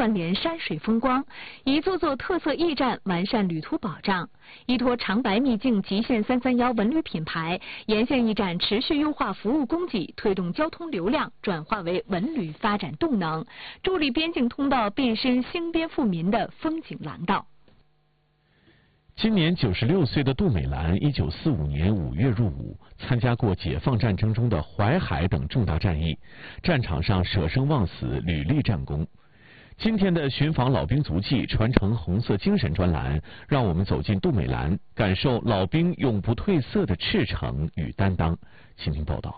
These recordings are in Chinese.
串联山水风光，一座座特色驿站完善旅途保障，依托长白秘境极限331文旅品牌，沿线驿站持续优化服务供给，推动交通流量转化为文旅发展动能，助力边境通道变身兴边富民的风景廊道。 今年96岁的杜美兰，1945年5月入伍，参加过解放战争中的淮海等重大战役，战场上舍生忘死，屡立战功。今天的寻访老兵足迹，传承红色精神专栏，让我们走进杜美兰，感受老兵永不褪色的赤诚与担当。请听报道。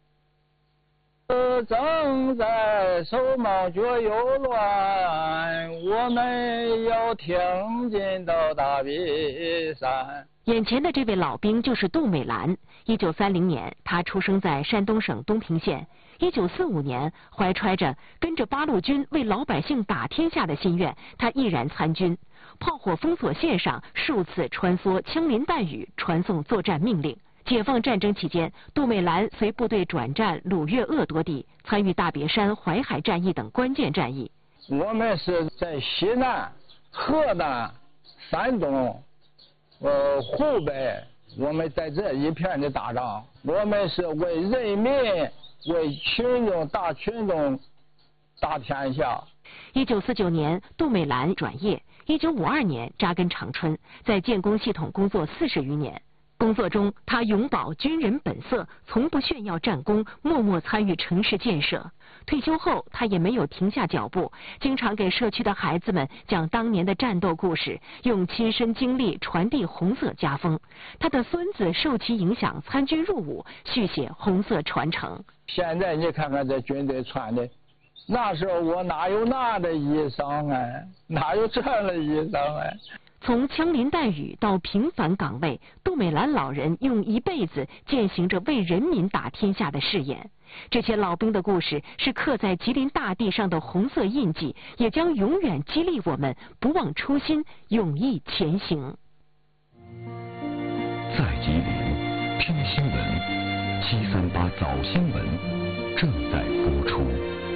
正在手忙脚又乱，我们要挺进到大别山。 眼前的这位老兵就是杜美兰。1930年，她出生在山东省东平县。1945年，怀揣着跟着八路军为老百姓打天下的心愿，她毅然参军。炮火封锁线上，数次穿梭枪林弹雨，传送作战命令。解放战争期间，杜美兰随部队转战鲁粤鄂多地，参与大别山、淮海战役等关键战役。 我们是在西南、河南、山东、湖北，我们在这一片的打仗，我们是为人民、为群众、大群众打天下。 1949年，杜美兰转业，1952年扎根长春，在建工系统工作40余年。工作中，他永葆军人本色，从不炫耀战功，默默参与城市建设。退休后，他也没有停下脚步，经常给社区的孩子们讲当年的战斗故事，用亲身经历传递红色家风。他的孙子受其影响参军入伍，续写红色传承。 现在你看看这军队穿的，那时候我哪有那的衣裳啊，哪有这样的衣裳啊？ 从枪林弹雨到平凡岗位，杜美兰老人用一辈子践行着为人民打天下的誓言。这些老兵的故事是刻在吉林大地上的红色印记，也将永远激励我们不忘初心，勇毅前行。 在吉林听新闻，738早新闻正在播出。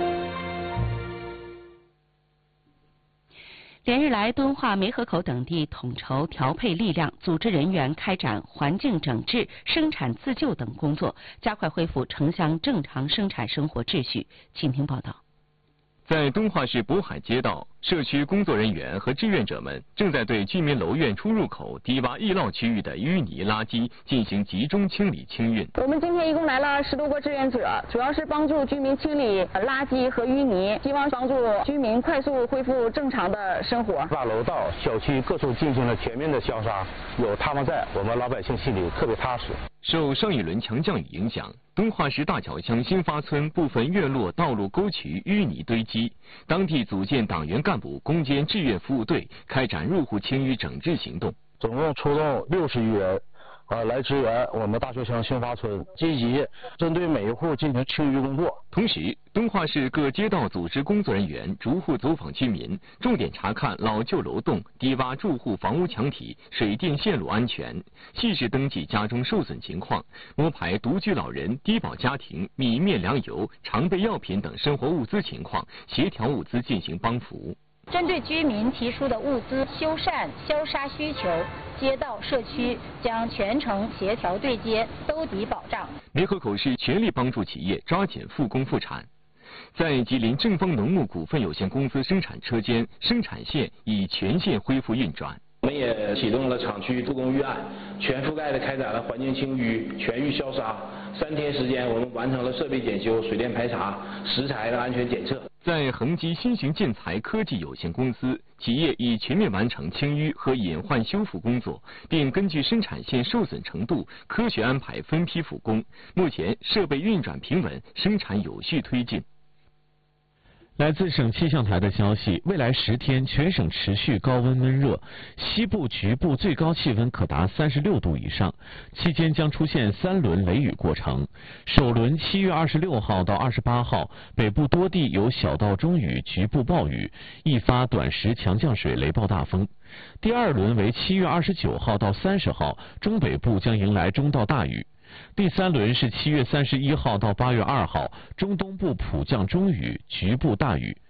连日来，敦化、梅河口等地统筹调配力量，组织人员开展环境整治、生产自救等工作，加快恢复城乡正常生产生活秩序。请听报道。 在敦化市渤海街道，社区工作人员和志愿者们正在对居民楼院出入口低洼易涝区域的淤泥垃圾进行集中清理清运。 我们今天一共来了10多个志愿者，主要是帮助居民清理垃圾和淤泥，希望帮助居民快速恢复正常的生活。 把楼道、小区各处进行了全面的消杀，有他们在，我们老百姓心里特别踏实。 受上一轮强降雨影响，敦化市大桥乡新发村部分院落道路沟渠淤泥堆积，当地组建党员干部攻坚志愿服务队，开展入户清淤整治行动。 总共出动60余人，来支援我们大桥乡新发村，积极针对每一户进行清淤工作。 同时，敦化市各街道组织工作人员逐户走访居民，重点查看老旧楼栋、低洼住户房屋墙体、水电线路安全，细致登记家中受损情况，摸排独居老人、低保家庭米面粮油、常备药品等生活物资情况，协调物资进行帮扶。 针对居民提出的物资修缮、消杀需求，街道社区将全程协调对接，兜底保障。 梅河口市全力帮助企业抓紧复工复产。在吉林正丰农牧股份有限公司生产车间，生产线已全线恢复运转。 我们也启动了厂区复工预案，全覆盖的开展了环境清淤、全域消杀。3天时间，我们完成了设备检修、水电排查、食材的安全检测。 在恒基新型建材科技有限公司，企业已全面完成清淤和隐患修复工作，并根据生产线受损程度，科学安排分批复工。目前设备运转平稳，生产有序推进。 来自省气象台的消息，未来10天全省持续高温闷热，西部局部最高气温可达36度以上，期间将出现3轮雷雨过程。首轮7月26号到28号，北部多地有小到中雨，局部暴雨，易发短时强降水雷暴大风。第2轮为7月29号到30号，中北部将迎来中到大雨。第3轮是7月31号到8月2号，中东部普降中雨，局部大雨。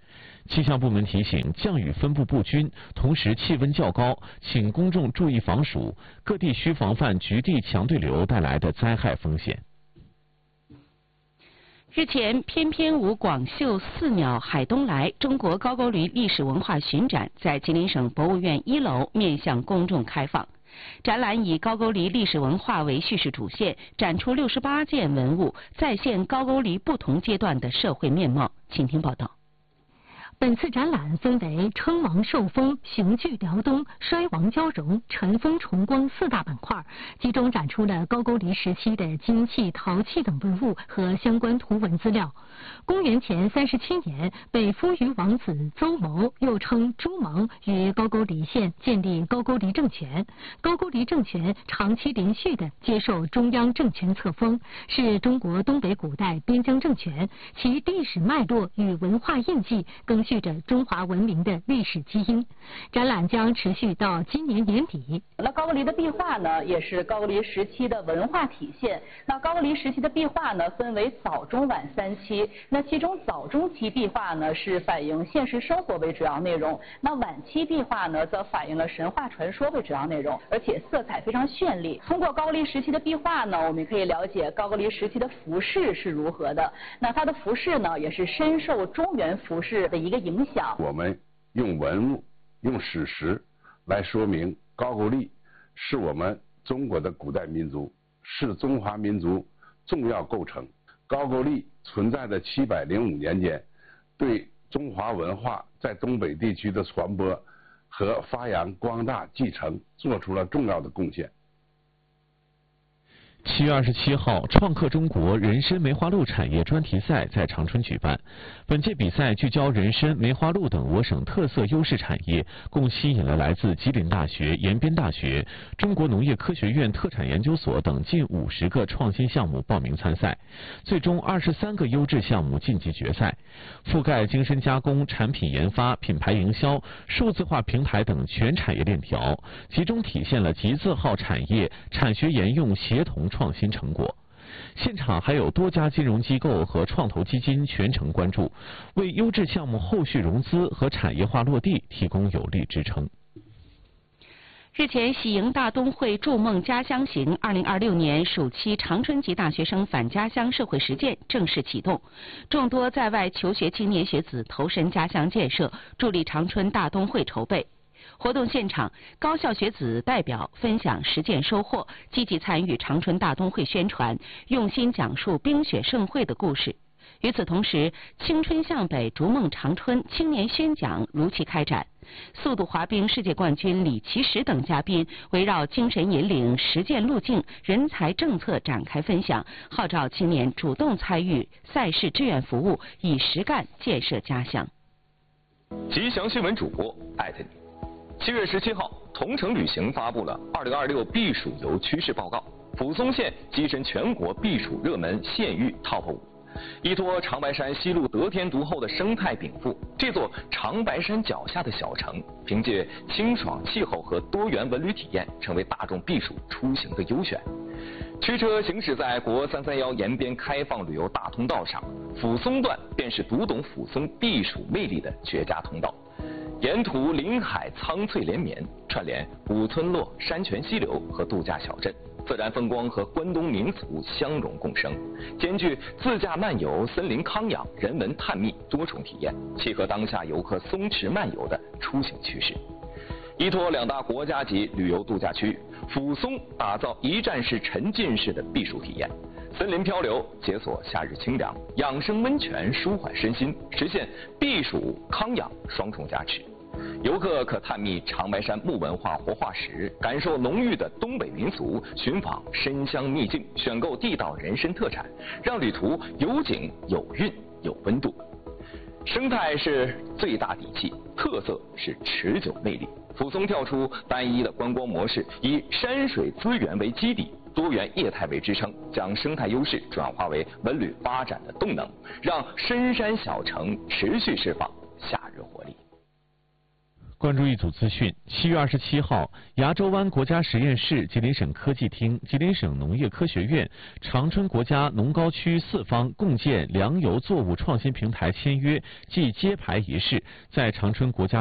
气象部门提醒，降雨分布不均，同时气温较高，请公众注意防暑，各地需防范局地强对流带来的灾害风险。 日前，翩翩舞广绣四鸟海东来中国高句丽历史文化巡展在吉林省博物院1楼面向公众开放。展览以高句丽历史文化为叙事主线，展出68件文物，再现高句丽不同阶段的社会面貌。请听报道。 本次展览分为称王受封、雄踞辽东、衰亡交融、尘封重光4大板块，集中展出了高句丽时期的金器、陶器等文物和相关图文资料。公元前37年，北夫余王子邹谋，又称朱蒙，于高句丽县建立高句丽政权。高句丽政权长期连续地接受中央政权册封，是中国东北古代边疆政权，其历史脉络与文化印记更续着中华文明的历史基因。展览将持续到今年年底。 那高句丽的壁画呢，也是高句丽时期的文化体现。那高句丽时期的壁画呢，分为早、中、晚3期。那其中早中期壁画呢，是反映现实生活为主要内容；那晚期壁画呢，则反映了神话传说为主要内容，而且色彩非常绚丽。通过高句丽时期的壁画呢，我们可以了解高句丽时期的服饰是如何的。那它的服饰呢，也是深受中原服饰的一个影响。 我们用文物、用史实来说明高句丽是我们中国的古代民族，是中华民族重要构成。高句丽存在的705年间，对中华文化在东北地区的传播和发扬光大继承做出了重要的贡献。 7月27号，创客中国人参梅花鹿产业专题赛在长春举办。本届比赛聚焦人参、梅花鹿等我省特色优势产业，共吸引了来自吉林大学、延边大学、中国农业科学院特产研究所等近50个创新项目报名参赛，最终23个优质项目晋级决赛，覆盖精深加工、产品研发、品牌营销、数字化平台等全产业链条，集中体现了集字号产业产学研用协同创新成果。现场还有多家金融机构和创投基金全程关注，为优质项目后续融资和产业化落地提供有力支撑。 日前，喜迎大东会筑梦家乡行2026年暑期长春籍大学生返家乡社会实践正式启动，众多在外求学青年学子投身家乡建设，助力长春大东会筹备。活动现场，高校学子代表分享实践收获，积极参与长春大东会宣传，用心讲述冰雪盛会的故事。与此同时，青春向北逐梦长春青年宣讲如期开展，速度滑冰世界冠军李奇石等嘉宾围绕精神引领、实践路径、人才政策展开分享，号召青年主动参与赛事志愿服务，以实干建设家乡。 吉祥新闻主播艾特你。7月17号，同程旅行发布了2026避暑游趋势报告，抚松县跻身全国避暑热门县域 TOP 5。依托长白山西路得天独厚的生态禀赋，这座长白山脚下的小城，凭借清爽气候和多元文旅体验，成为大众避暑出行的优选。驱车行驶在国331延边开放旅游大通道上，抚松段便是读懂抚松避暑魅力的绝佳通道。沿途林海苍翠连绵，串联古村落、山泉溪流和度假小镇，自然风光和关东民俗相融共生，兼具自驾漫游、森林康养、人文探秘多重体验，契合当下游客松弛漫游的出行趋势。依托2大国家级旅游度假区，抚松打造一站式沉浸式的避暑体验。森林漂流解锁夏日清凉，养生温泉舒缓身心，实现避暑康养双重加持。游客可探秘长白山木文化活化石，感受浓郁的东北民俗，寻访深乡秘境，选购地道人参特产，让旅途有景有韵有温度。生态是最大底气，特色是持久魅力。抚松跳出单一的观光模式，以山水资源为基底，多元业态为支撑，将生态优势转化为文旅发展的动能，让深山小城持续释放夏日活力。 关注一组资讯，7月27号，崖州湾国家实验室、吉林省科技厅、吉林省农业科学院、长春国家农高区4方共建粮油作物创新平台签约暨揭牌仪式在长春国家